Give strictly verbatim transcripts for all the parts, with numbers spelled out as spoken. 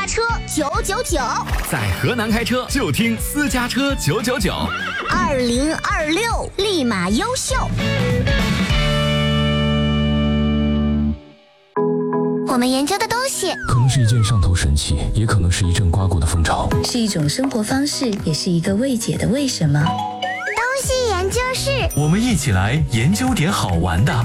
车九九九， 在河南开车就听私家车九九九， 二零二六立马优秀。我们研究的东西可能是一件上头神器，也可能是一阵刮过的风潮， 是一种生活方式，也是一个未解的为什么。 东西研究室， 我们一起来研究点好玩的。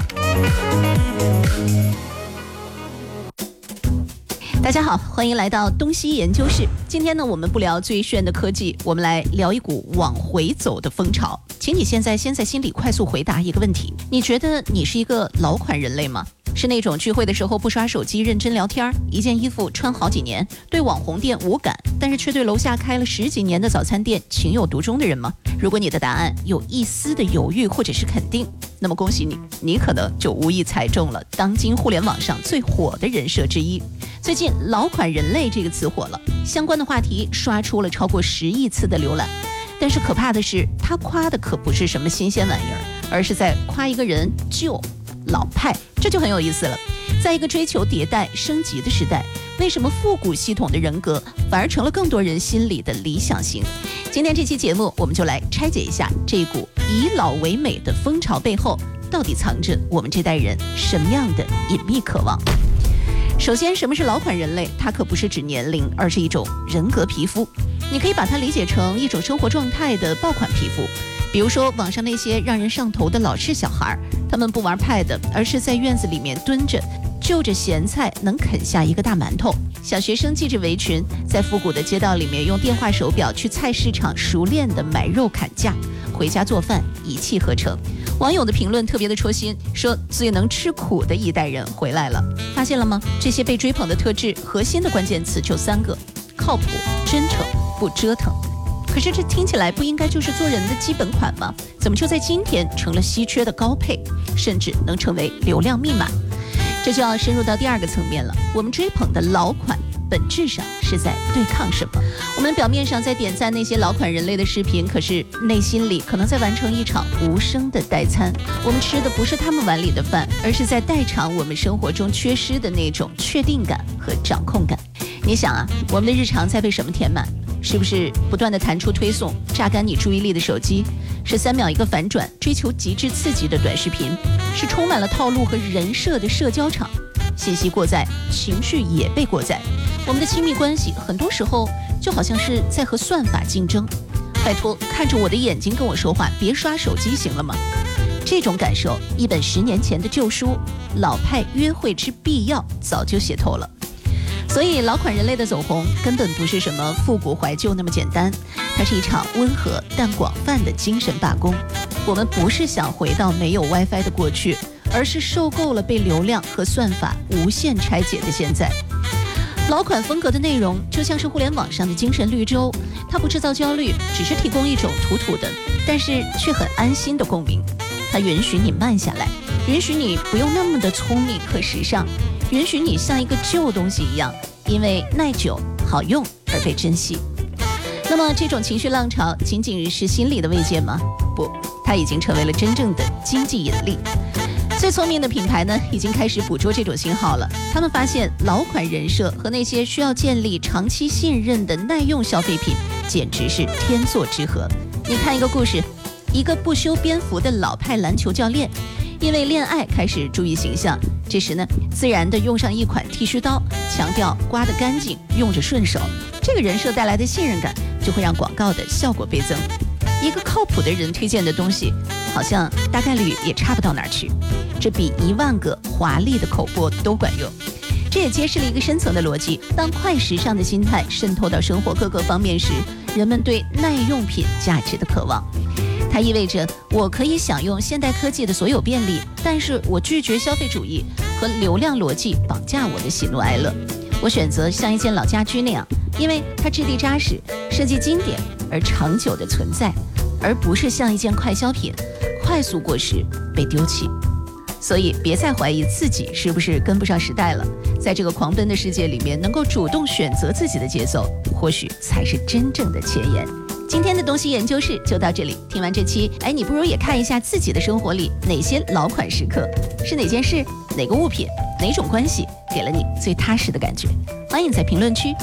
大家好，欢迎来到东西研究室。今天呢，我们不聊最炫的科技，我们来聊一股往回走的风潮。请你现在先在心里快速回答一个问题：你觉得你是一个老款人类吗？是那种聚会的时候不刷手机认真聊天，一件衣服穿好几年，对网红店无感，但是却对楼下开了十几年的早餐店情有独钟的人吗？如果你的答案有一丝的犹豫或者是肯定，那么恭喜你，你可能就无意猜中了当今互联网上最火的人设之一。最近老款人类这个词火了，相关的话题刷出了超过十亿次的浏览。但是可怕的是，他夸的可不是什么新鲜玩意儿，而是在夸一个人旧老派，这就很有意思了。在一个追求迭代升级的时代，为什么复古系统的人格反而成了更多人心里的理想型？今天这期节目，我们就来拆解一下这股以老为美的风潮背后，到底藏着我们这代人什么样的隐秘渴望。首先，什么是老款人类？它可不是指年龄，而是一种人格皮肤。你可以把它理解成一种生活状态的爆款皮肤。比如说网上那些让人上头的老式小孩，他们不玩 pad， 而是在院子里面蹲着，就着咸菜能啃下一个大馒头。小学生系着围裙，在复古的街道里面用电话手表去菜市场熟练的买肉砍价，回家做饭一气呵成。网友的评论特别的戳心，说最能吃苦的一代人回来了。发现了吗？这些被追捧的特质核心的关键词就三个：靠谱、真诚、不折腾。可是这听起来不应该就是做人的基本款吗？怎么就在今天成了稀缺的高配，甚至能成为流量密码？这就要深入到第二个层面了。我们追捧的老款本质上是在对抗什么？我们表面上在点赞那些老款人类的视频，可是内心里可能在完成一场无声的代餐。我们吃的不是他们碗里的饭，而是在代偿我们生活中缺失的那种确定感和掌控感。你想啊，我们的日常在被什么填满？是不是不断的弹出推送，榨干你注意力的手机？是三秒一个反转，追求极致刺激的短视频？是充满了套路和人设的社交场？信息过载，情绪也被过载。我们的亲密关系很多时候就好像是在和算法竞争。拜托，看着我的眼睛跟我说话，别刷手机行了吗？这种感受，一本十年前的旧书《老派约会之必要》早就写透了。所以老款人类的走红根本不是什么复古怀旧那么简单，它是一场温和但广泛的精神罢工。我们不是想回到没有 WiFi 的过去，而是受够了被流量和算法无限拆解的现在。老款风格的内容就像是互联网上的精神绿洲，它不制造焦虑，只是提供一种土土的但是却很安心的共鸣。它允许你慢下来，允许你不用那么的聪明和时尚，允许你像一个旧东西一样，因为耐久好用而被珍惜。那么这种情绪浪潮仅仅是心理的慰藉吗？不，它已经成为了真正的经济引力。最聪明的品牌呢，已经开始捕捉这种信号了。他们发现老款人设和那些需要建立长期信任的耐用消费品简直是天作之合。你看一个故事，一个不修边幅的老派篮球教练，因为恋爱开始注意形象，这时呢，自然的用上一款剃须刀，强调刮得干净，用着顺手。这个人设带来的信任感，就会让广告的效果倍增。一个靠谱的人推荐的东西，好像大概率也差不到哪儿去，这比一万个华丽的口播都管用。这也揭示了一个深层的逻辑：当快时尚的心态渗透到生活各个方面时，人们对耐用品价值的渴望。它意味着我可以享用现代科技的所有便利，但是我拒绝消费主义和流量逻辑绑架我的喜怒哀乐。我选择像一件老家居那样，因为它质地扎实，设计经典而长久的存在，而不是像一件快消品，快速过时被丢弃。所以别再怀疑自己是不是跟不上时代了，在这个狂奔的世界里面，能够主动选择自己的节奏，或许才是真正的前沿。今天的东西研究室就到这里，听完这期，哎，你不如也看一下自己的生活里哪些老款时刻，是哪件事、哪个物品、哪种关系给了你最踏实的感觉？欢迎在评论区